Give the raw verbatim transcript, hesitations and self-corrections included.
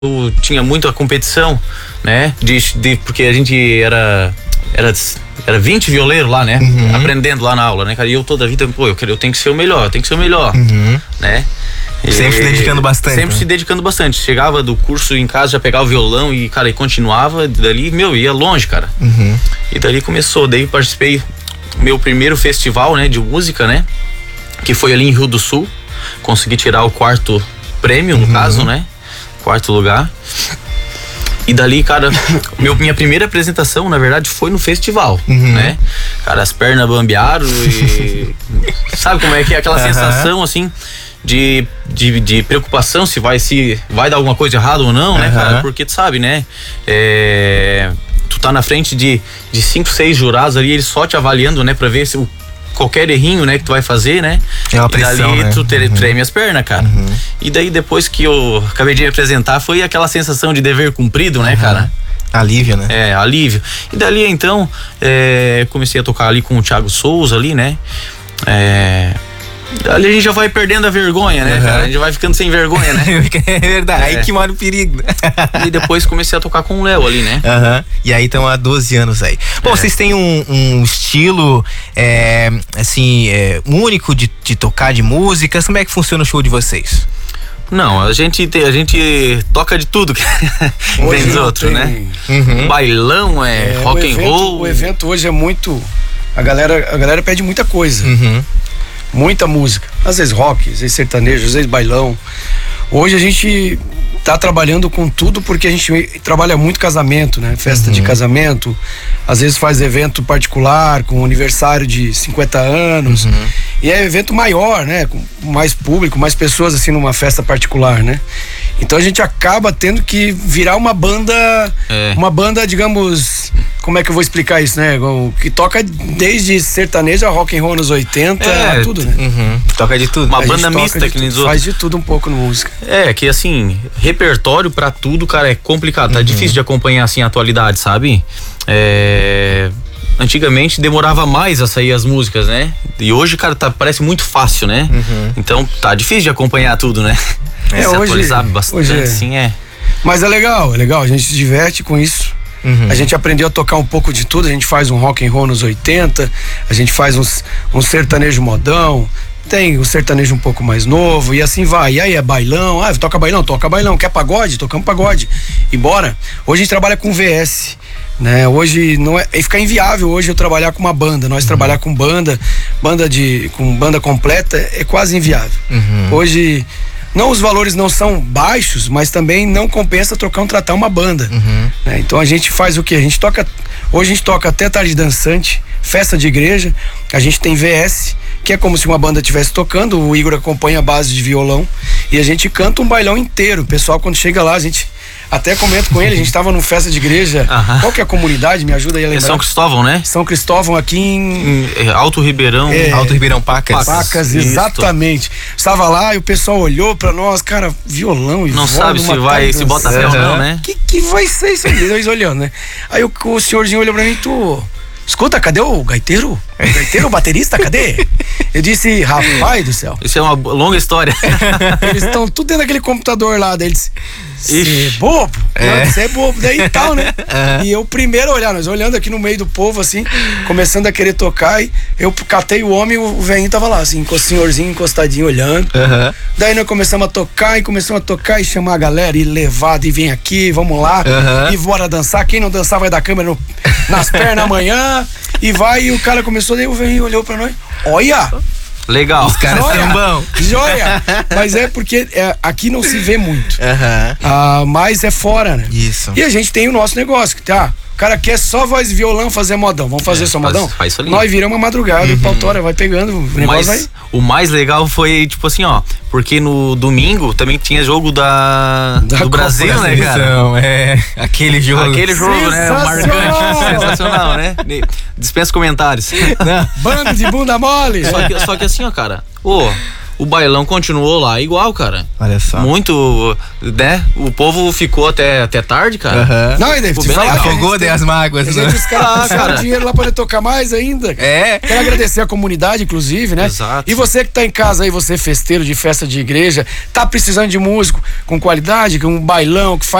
tinha muita competição, né? De, de, porque a gente era, era, era vinte violeiros lá, né? Uhum. Aprendendo lá na aula, né, cara? E eu toda a vida, pô, eu, eu tenho que ser o melhor, eu tenho que ser o melhor, uhum. né? E sempre se dedicando bastante. Sempre né? se dedicando bastante. Chegava do curso em casa, já pegava o violão e, cara, e continuava. Dali, meu, ia longe, cara. Uhum. E dali começou. Daí participei do meu primeiro festival, né, de música, né? Que foi ali em Rio do Sul. Consegui tirar o quarto prêmio, no uhum. caso, né? Quarto lugar. E dali, cara, meu, minha primeira apresentação, na verdade, foi no festival, uhum. né? Cara, as pernas bambearam e... sabe como é que é aquela uhum. sensação, assim, de, de, de preocupação se vai, se vai dar alguma coisa errada ou não, né, uhum. cara? Porque tu sabe, né? É, tu tá na frente de, de cinco, seis jurados ali, eles só te avaliando, né? Pra ver se o qualquer errinho, né, que tu vai fazer, né? É uma pressão, e dali né? tu uhum. treme as pernas, cara. Uhum. E daí depois que eu acabei de me apresentar, foi aquela sensação de dever cumprido, né, uhum. cara? Alívio, né? É, alívio. E dali, então, é, comecei a tocar ali com o Thiago Souza ali, né? É... Ali a gente já vai perdendo a vergonha, né, uhum. cara? A gente vai ficando sem vergonha, né? É verdade, é. Aí que mora o perigo. E depois comecei a tocar com o Léo ali, né? Uhum. E aí estão há doze anos aí. Bom, é. vocês têm um, um estilo, é, assim, é, único de, de tocar de músicas. Como é que funciona o show de vocês? Não, a gente, te, a gente toca de tudo que vem dos outros, né? Uhum. Bailão, é, é rock and evento, roll. O evento hoje é muito... A galera, a galera pede muita coisa. Uhum. Muita música, às vezes rock, às vezes sertanejo, às vezes bailão. Hoje a gente tá trabalhando com tudo porque a gente trabalha muito casamento, né? Festa uhum. de casamento, às vezes faz evento particular com aniversário de cinquenta anos. Uhum. E é evento maior, né? Com mais público, mais pessoas assim numa festa particular, né? Então a gente acaba tendo que virar uma banda, é. uma banda, digamos, como é que eu vou explicar isso, né? Que toca desde sertanejo a rock and roll nos oitenta, é, tudo, né? Uhum. Toca de tudo. Uma a banda mista que nem os outros. Faz de tudo um pouco na música. É, que assim, repertório pra tudo, cara, é complicado. Tá uhum. difícil de acompanhar assim a atualidade, sabe? É... Antigamente demorava mais a sair as músicas, né? E hoje, cara, tá, parece muito fácil, né? Uhum. Então tá difícil de acompanhar tudo, né? É, se hoje, atualizar bastante, hoje é. sim, é. Mas é legal, é legal, a gente se diverte com isso. Uhum. A gente aprendeu a tocar um pouco de tudo, a gente faz um rock and roll nos oitenta, a gente faz uns, um sertanejo modão, tem o sertanejo um pouco mais novo e assim vai. E aí é bailão, ah, toca bailão, toca bailão, quer pagode? Tocamos pagode. E bora. Hoje a gente trabalha com V S, né? Hoje não é, é ficar inviável hoje eu trabalhar com uma banda, nós uhum. trabalhar com banda, banda de com banda completa é quase inviável. Uhum. Hoje não, os valores não são baixos, mas também não compensa trocar um tratar uma banda. Uhum. Né? Então a gente faz o quê? A gente toca, hoje a gente toca até tarde dançante, festa de igreja, a gente tem V S, que é como se uma banda estivesse tocando, o Igor acompanha a base de violão e a gente canta um bailão inteiro. O pessoal quando chega lá, a gente até comenta com ele, a gente estava numa festa de igreja, uh-huh. qual que é a comunidade? Me ajuda aí a lembrar. É São Cristóvão, né? São Cristóvão aqui em... em Alto Ribeirão. É, Alto Ribeirão Pacas. Pacas, exatamente. Isso. Estava lá e o pessoal olhou pra nós, cara, violão e não sabe se vai, se bota fé ou não, né? Que que vai ser isso aí? Dois olhando, né? Aí o, o senhorzinho olhou pra mim, tu... Escuta, cadê o gaiteiro? O gaiteiro, o baterista, cadê? Eu disse, rapaz do céu. Isso é uma longa história. Eles estão tudo dentro daquele computador lá, daí eles... Você é bobo? É. Você é bobo, daí tal, né? É. E eu primeiro olhar, nós olhando aqui no meio do povo, assim, começando a querer tocar, e eu catei o homem e o velhinho tava lá, assim, com o senhorzinho encostadinho olhando. Uhum. Daí nós começamos a tocar e começamos a tocar e chamar a galera e levar, e vem aqui, vamos lá, uhum. e bora dançar. Quem não dançar vai dar câmera no, nas pernas amanhã, e vai, e o cara começou, daí o velhinho olhou pra nós, olha! Legal. Os caras são bons. Joia! Mas é porque é, aqui não se vê muito. Uhum. Ah, mas é fora, né? Isso. E a gente tem o nosso negócio, que tá? O cara quer só voz e violão fazer modão. Vamos fazer é, só modão? Faz, faz isso ali. Nós viramos uma madrugada, uhum. o Pautora vai pegando, o negócio mas, vai... O mais legal foi, tipo assim, ó, porque no domingo também tinha jogo da, da do Brasil, né, cara? É, aquele jogo. Aquele jogo, né? Marcante, sensacional, né? Dispensa comentários. Bando de bunda mole. Só que, só que assim, ó, cara, ô, o bailão continuou lá igual, cara. Olha só. Muito, né? O povo ficou até, até tarde, cara. Uhum. Não, e deve te falar. Afogou, dei as mágoas. A gente, os caras passaram dinheiro lá pra poder tocar mais ainda. É. Quero agradecer a comunidade, inclusive, né? Exato. E você que tá em casa aí, você festeiro de festa de igreja, tá precisando de músico com qualidade, com um bailão, que faz